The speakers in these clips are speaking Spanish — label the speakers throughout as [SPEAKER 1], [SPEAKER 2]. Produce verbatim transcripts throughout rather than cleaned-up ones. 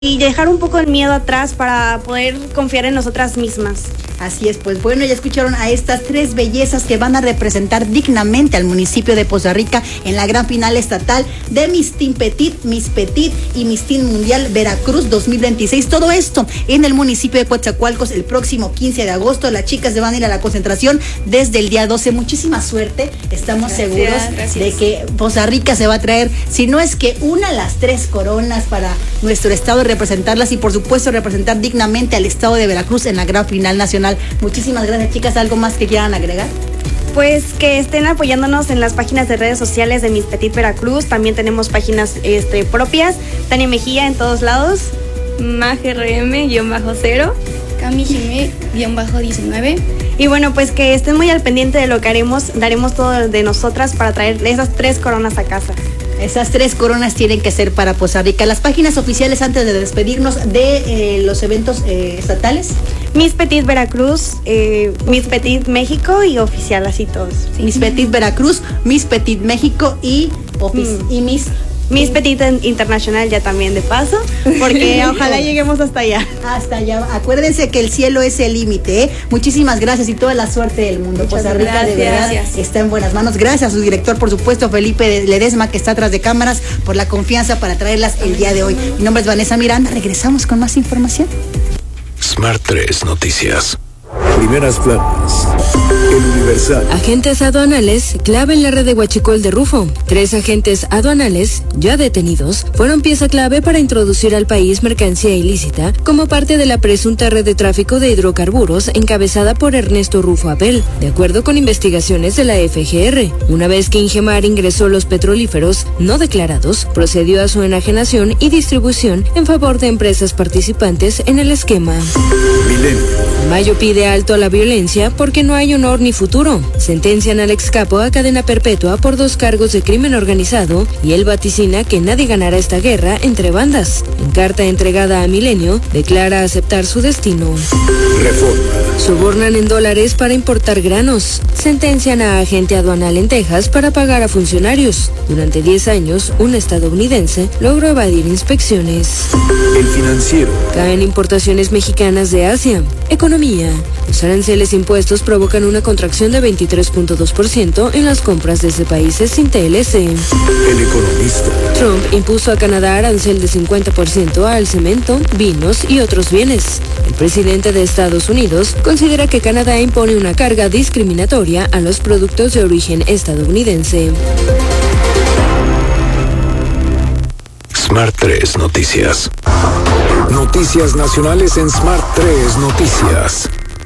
[SPEAKER 1] y dejar un poco el miedo atrás para poder confiar en nosotras mismas.
[SPEAKER 2] Así es, pues bueno, ya escucharon a estas tres bellezas que van a representar dignamente al municipio de Poza Rica en la gran final estatal de Miss Teen Petit, Miss Petit y Miss Teen Mundial Veracruz dos mil veintiséis. Todo esto en el municipio de Coatzacoalcos el próximo quince de agosto. Las chicas se van a ir a la concentración desde el día doce. Muchísima suerte. Estamos gracias, seguros gracias. de que Poza Rica se va a traer, si no es que una, las tres coronas para nuestro estado, representarlas y por supuesto representar dignamente al estado de Veracruz en la gran final nacional. Muchísimas gracias, chicas. ¿Algo más que quieran agregar?
[SPEAKER 1] Pues que estén apoyándonos en las páginas de redes sociales de Miss Petit Veracruz. También tenemos páginas este, propias. Tania Mejía en todos lados.
[SPEAKER 3] Mag R M cero.
[SPEAKER 4] Cami Jimé diecinueve.
[SPEAKER 1] Y bueno, pues que estén muy al pendiente de lo que haremos. Daremos todo de nosotras para traer esas tres coronas a casa.
[SPEAKER 2] Esas tres coronas tienen que ser para Poza Rica. Las páginas oficiales antes de despedirnos de eh, los eventos eh, estatales.
[SPEAKER 1] Miss Petit Veracruz, eh, Miss Petit México y oficial, así todos.
[SPEAKER 2] Sí. Miss Petit Veracruz, Miss Petit México y, mm. y Miss...
[SPEAKER 1] Miss Petit Internacional ya también de paso, porque ojalá lleguemos hasta allá.
[SPEAKER 2] Hasta allá. Acuérdense que el cielo es el límite, ¿eh? Muchísimas gracias y toda la suerte del mundo. Poza Rica de verdad gracias. Está en buenas manos. Gracias a su director, por supuesto, Felipe Ledesma, que está atrás de cámaras, por la confianza para traerlas el día de hoy. Mi nombre es Vanessa Miranda. Regresamos con más información.
[SPEAKER 5] Smart tres Noticias.
[SPEAKER 6] Primeras planas. El Universal.
[SPEAKER 7] Agentes aduanales clave en la red de huachicol de Rufo. Tres agentes aduanales, ya detenidos, fueron pieza clave para introducir al país mercancía ilícita como parte de la presunta red de tráfico de hidrocarburos encabezada por Ernesto Rufo Abel, de acuerdo con investigaciones de la F G R. Una vez que Ingemar ingresó los petrolíferos no declarados, procedió a su enajenación y distribución en favor de empresas participantes en el esquema.
[SPEAKER 6] Milenio.
[SPEAKER 7] Mayo pide alto a la violencia porque no hay honor ni futuro. Sentencian al ex capo a cadena perpetua por dos cargos de crimen organizado y él vaticina que nadie ganará esta guerra entre bandas. En carta entregada a Milenio, declara aceptar su destino.
[SPEAKER 6] Reforma.
[SPEAKER 7] Sobornan en dólares para importar granos. Sentencian a agente aduanal en Texas para pagar a funcionarios. Durante diez años, un estadounidense logró evadir inspecciones.
[SPEAKER 6] El Financiero.
[SPEAKER 7] Caen importaciones mexicanas de Asia. Economía. Los aranceles impuestos provocan una contracción de veintitrés punto dos por ciento en las compras desde países sin T L C.
[SPEAKER 6] El Economista.
[SPEAKER 7] Trump impuso a Canadá arancel de cincuenta por ciento al cemento, vinos y otros bienes. El presidente de Estados Unidos considera que Canadá impone una carga discriminatoria a los productos de origen estadounidense.
[SPEAKER 5] Smart tres Noticias.
[SPEAKER 6] Noticias nacionales en Smart tres Noticias.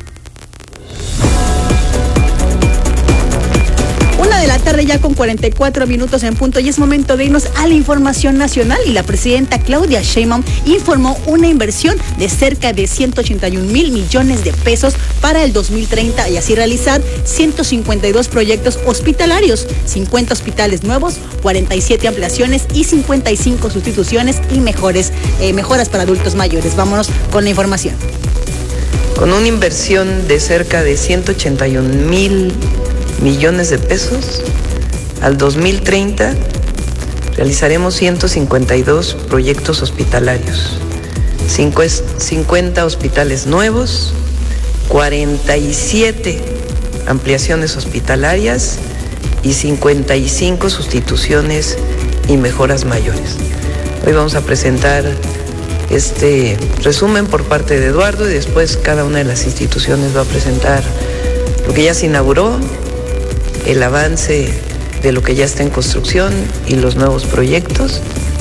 [SPEAKER 2] Una de la tarde ya con cuarenta y cuatro minutos en punto y es momento de irnos a la información nacional y la presidenta Claudia Sheinbaum informó una inversión de cerca de ciento ochenta y un mil millones de pesos para el dos mil treinta y así realizar ciento cincuenta y dos proyectos hospitalarios, cincuenta hospitales nuevos, cuarenta y siete ampliaciones y cincuenta y cinco sustituciones y mejores, eh, mejoras para adultos mayores. Vámonos con la información.
[SPEAKER 8] Con una inversión de cerca de ciento ochenta y un mil millones de pesos, al dos mil treinta realizaremos ciento cincuenta y dos proyectos hospitalarios, cincuenta hospitales nuevos, cuarenta y siete ampliaciones hospitalarias y cincuenta y cinco sustituciones y mejoras mayores. Hoy vamos a presentar este resumen por parte de Eduardo y después cada una de las instituciones va a presentar lo que ya se inauguró, el avance de lo que ya está en construcción y los nuevos proyectos.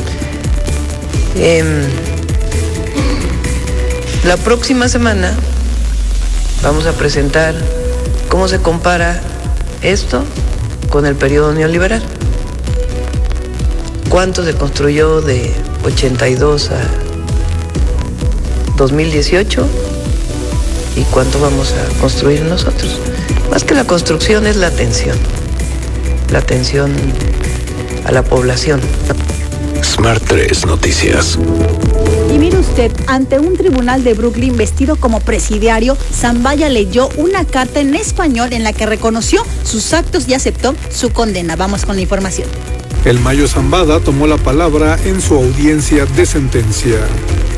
[SPEAKER 8] Eh, la próxima semana vamos a presentar cómo se compara esto con el periodo neoliberal. ¿Cuánto se construyó de ochenta y dos a dos mil dieciocho? ¿Y cuánto vamos a construir nosotros? Más que la construcción es la atención, la atención a la población.
[SPEAKER 5] Smart tres Noticias.
[SPEAKER 2] Y mire usted, ante un tribunal de Brooklyn vestido como presidiario, Zambaya leyó una carta en español en la que reconoció sus actos y aceptó su condena. Vamos con la información.
[SPEAKER 9] El Mayo Zambada tomó la palabra en su audiencia de sentencia.